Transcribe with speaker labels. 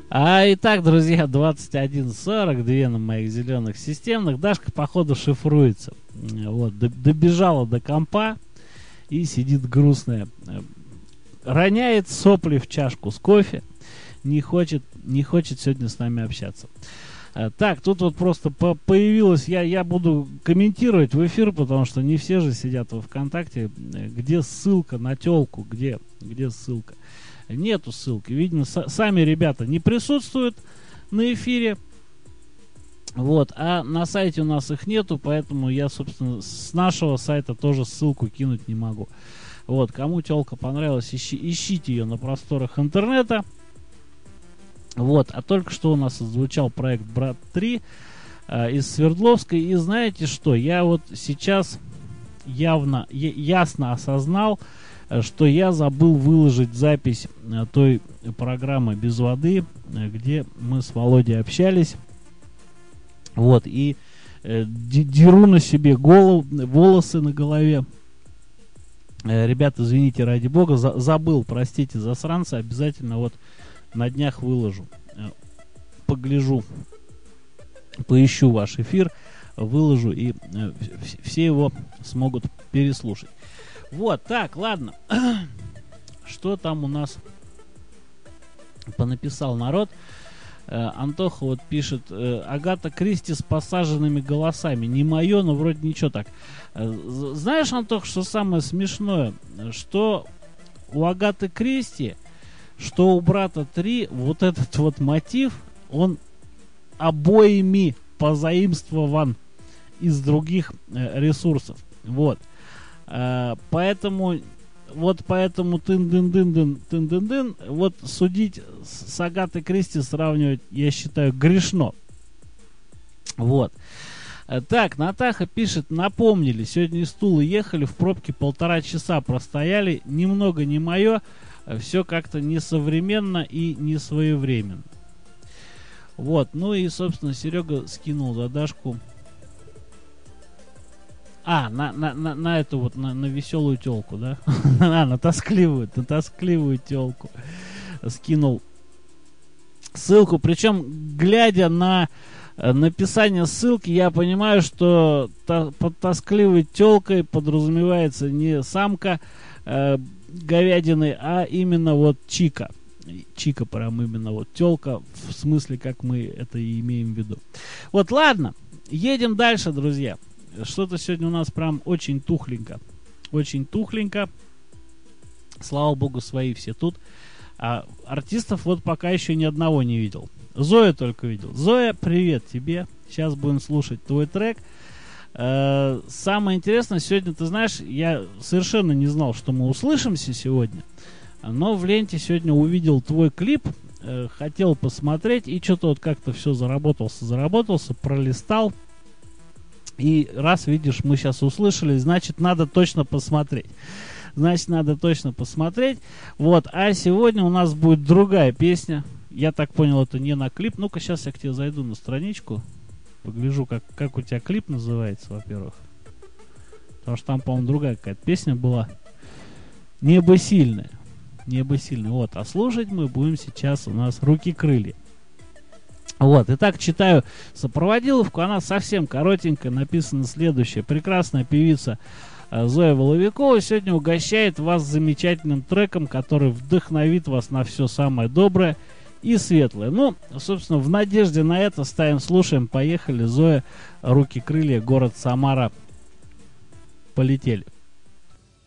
Speaker 1: Итак, друзья, 21:42 на моих зеленых системных. Дашка, походу, шифруется. Вот, добежала до компа и сидит грустная. Роняет сопли в чашку с кофе. Не хочет сегодня с нами общаться. Так, тут вот просто появилось, я буду комментировать в эфир, потому что не все же сидят во ВКонтакте. Где ссылка на телку? Где ссылка? Нету ссылки. Видно, сами ребята не присутствуют на эфире. Вот, а на сайте у нас их нету, поэтому я, собственно, с нашего сайта тоже ссылку кинуть не могу. Вот, кому телка понравилась, ищите ее на просторах интернета. Вот, а только что у нас звучал проект «Брат 3» из Свердловской. И знаете что, я вот сейчас ясно осознал, что я забыл выложить запись той программы «Без воды», где мы с Володей общались. Вот, и деру на себе волосы на голове. Ребята, извините, ради бога, забыл, простите, засранцы, обязательно вот на днях выложу. Погляжу, поищу ваш эфир, выложу, и все его смогут переслушать. Вот, так, ладно. Что там у нас понаписал народ? Антоха вот пишет: Агата Кристи с посаженными голосами. Не мое, но вроде ничего так. Знаешь, Антох, что самое смешное? Что у Агаты Кристи, что у Брата 3, вот этот вот мотив, он обоими позаимствован из других ресурсов. Вот. Поэтому тын-дын-дын, вот судить с Агатой Кристи, сравнивать, я считаю, грешно. Вот. Так, Натаха пишет: напомнили, сегодня из Тулы ехали, в пробке 1,5 часа простояли, немного не мое, все как-то несовременно и не своевременно. Вот, ну и, собственно, Серега скинул задашку. На эту вот, на веселую телку, да? На тоскливую телку. Скинул ссылку. Причем, глядя на написание ссылки, я понимаю, что под тоскливой телкой подразумевается не самка говядины, а именно вот чика. Чика, прям именно вот телка, в смысле, как мы это и имеем в виду. Вот, ладно, едем дальше, друзья. Что-то сегодня у нас прям очень тухленько. Очень тухленько. Слава богу, свои все тут. А артистов вот пока еще ни одного не видел. Зоя только видел. Зоя, привет тебе. Сейчас будем слушать твой трек. Самое интересное, сегодня, ты знаешь, я совершенно не знал, что мы услышимся сегодня. Но в ленте сегодня увидел твой клип. Хотел посмотреть. И что-то вот как-то все заработался, пролистал. И раз, видишь, мы сейчас услышали, значит, надо точно посмотреть. Вот, а сегодня у нас будет другая песня. Я так понял, это не на клип. Ну-ка, сейчас я к тебе зайду на страничку. Погляжу, как у тебя клип называется, во-первых. Потому что там, по-моему, другая какая-то песня была. Небо сильное. Вот, а слушать мы будем сейчас у нас «Руки-крылья». Вот, итак, читаю сопроводиловку, она совсем коротенькая, написано следующее. Прекрасная певица Зоя Воловикова сегодня угощает вас замечательным треком, который вдохновит вас на все самое доброе и светлое. Ну, собственно, в надежде на это ставим, слушаем, поехали. Зоя, «Руки-крылья», город Самара. Полетели.